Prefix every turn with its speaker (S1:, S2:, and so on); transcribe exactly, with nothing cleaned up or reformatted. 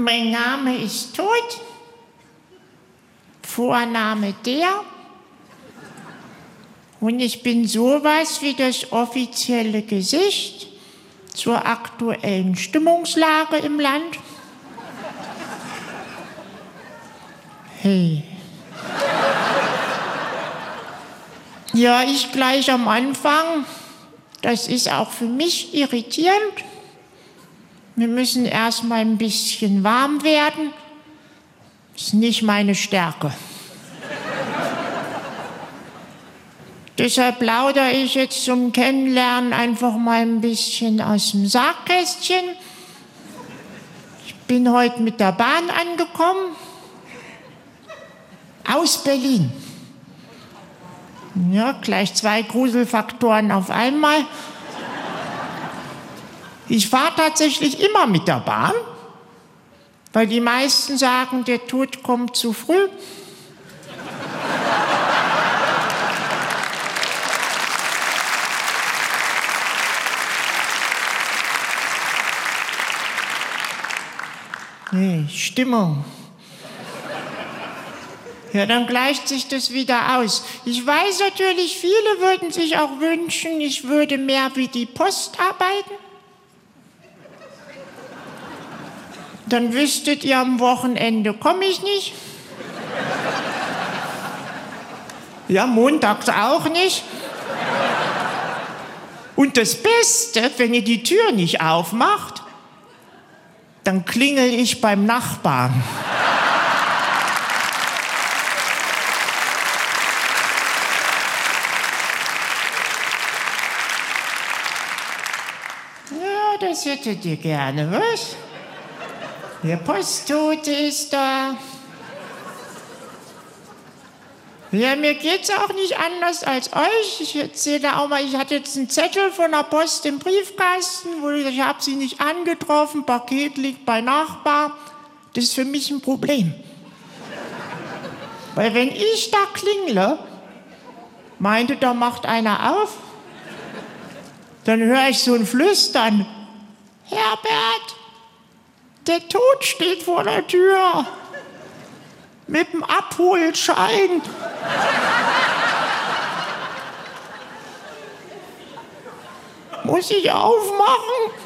S1: Mein Name ist Tod, Vorname der und ich bin sowas wie das offizielle Gesicht zur aktuellen Stimmungslage im Land. Hey. Ja, ich gleich am Anfang. Das ist auch für mich irritierend. Wir müssen erst mal ein bisschen warm werden. Das ist nicht meine Stärke. Deshalb plaudere ich jetzt zum Kennenlernen einfach mal ein bisschen aus dem Sackkästchen. Ich bin heute mit der Bahn angekommen. Aus Berlin. Ja, gleich zwei Gruselfaktoren auf einmal. Ich fahre tatsächlich immer mit der Bahn, weil die meisten sagen, der Tod kommt zu früh. Nee, Stimmung. Ja, dann gleicht sich das wieder aus. Ich weiß natürlich, viele würden sich auch wünschen, ich würde mehr wie die Post arbeiten. Dann wüsstet ihr, am Wochenende komme ich nicht. Ja, montags auch nicht. Und das Beste, wenn ihr die Tür nicht aufmacht, dann klingel ich beim Nachbarn. Ja, das hättet ihr gerne, was? Der Posttote ist da. Ja, mir geht's auch nicht anders als euch. Ich erzähle auch mal, ich hatte jetzt einen Zettel von der Post im Briefkasten, wo ich, ich habe sie nicht angetroffen, Paket liegt bei Nachbar. Das ist für mich ein Problem. Weil wenn ich da klingle, meinte, da macht einer auf, dann höre ich so ein Flüstern. Herbert, der Tod steht vor der Tür. Mit dem Abholschein. Muss ich aufmachen?